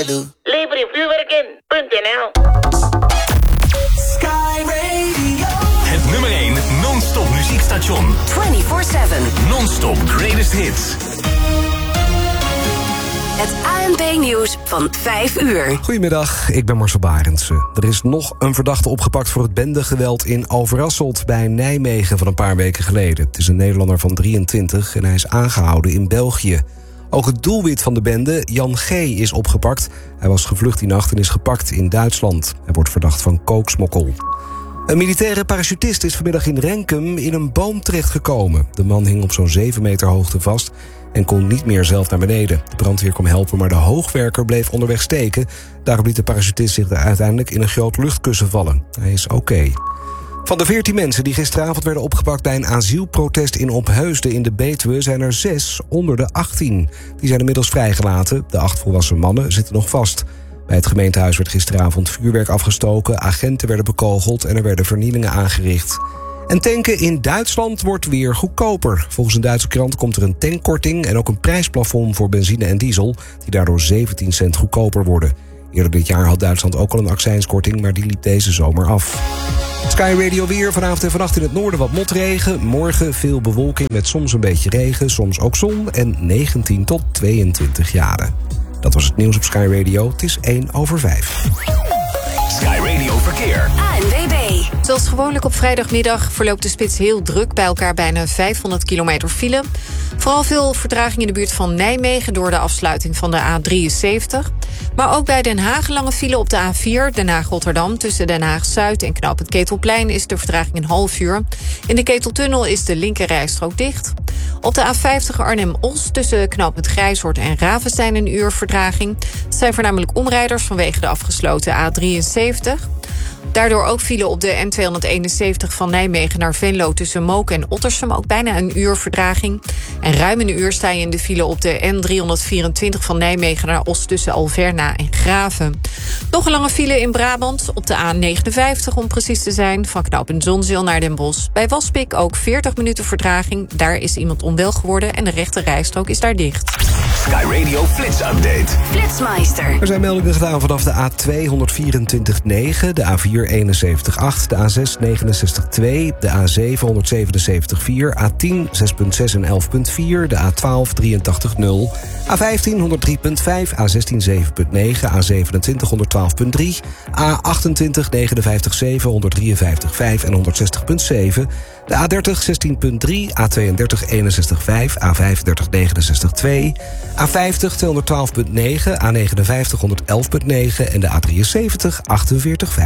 Lelou. Lever je vuurwerk in.nl. Sky Radio. Het nummer 1 non-stop muziekstation. 24/7. Non-stop greatest hits. Het ANP-nieuws van 5 uur. Goedemiddag, ik ben Marcel Barendse. Er is nog een verdachte opgepakt voor het bendegeweld in Overasselt bij Nijmegen van een paar weken geleden. Het is een Nederlander van 23 en hij is aangehouden in België. Ook het doelwit van de bende, Jan G., is opgepakt. Hij was gevlucht die nacht en is gepakt in Duitsland. Hij wordt verdacht van kooksmokkel. Een militaire parachutist is vanmiddag in Renkum in een boom terechtgekomen. De man hing op zo'n 7 meter hoogte vast en kon niet meer zelf naar beneden. De brandweer kwam helpen, maar de hoogwerker bleef onderweg steken. Daarop liet de parachutist zich uiteindelijk in een groot luchtkussen vallen. Hij is oké. Van de 14 mensen die gisteravond werden opgepakt bij een asielprotest in Opheusden in de Betuwe zijn er 6 onder de 18. Die zijn inmiddels vrijgelaten. De 8 volwassen mannen zitten nog vast. Bij het gemeentehuis werd gisteravond vuurwerk afgestoken, agenten werden bekogeld en er werden vernielingen aangericht. En tanken in Duitsland wordt weer goedkoper. Volgens een Duitse krant komt er een tankkorting en ook een prijsplafond voor benzine en diesel, die daardoor 17 cent goedkoper worden. Eerder dit jaar had Duitsland ook al een accijnskorting, maar die liep deze zomer af. Sky Radio weer, vanavond en vannacht in het noorden wat motregen. Morgen veel bewolking met soms een beetje regen, soms ook zon en 19 tot 22 graden. Dat was het nieuws op Sky Radio. Het is 1:05. Sky Radio Verkeer. ANWB. Zoals gewoonlijk op vrijdagmiddag verloopt de spits heel druk. Bij elkaar bijna 500 kilometer file. Vooral veel vertraging in de buurt van Nijmegen door de afsluiting van de A73. Maar ook bij Den Haag lange file op de A4. Den Haag-Rotterdam tussen Den Haag-Zuid en knooppunt Ketelplein is de vertraging een half uur. In de Keteltunnel is de linkerrijstrook dicht. Op de A50 Arnhem-Os tussen knooppunt Grijshoort en Ravenstein een uur vertraging. Het zijn voornamelijk omrijders vanwege de afgesloten A73. Daardoor ook file op de N271 van Nijmegen naar Venlo tussen Mook en Ottersum. Ook bijna een uur vertraging. En ruim een uur sta je in de file op de N324 van Nijmegen naar Os tussen Alverna en Graven. Nog een lange file in Brabant op de A59 om precies te zijn. Van knooppunt Zonzeel naar Den Bosch. Bij Waspik ook 40 minuten vertraging. Daar is iemand onwel geworden en de rechte rijstrook is daar dicht. Sky Radio Flits Update. Flitsmeister. Er zijn meldingen gedaan vanaf de A2 124.9, de A4 71.8, de A6 69.2, de A7 177.4, A10 6.6 en 11.4, de A12 83.0, A15 103.5, A16 7.9, A27 112.3, A28 59.7, 153.5 en 160.7, de A30 16.3, A32 61.5, A35 69.2, A50 212.9, A59 111.9 en de A73 48.5.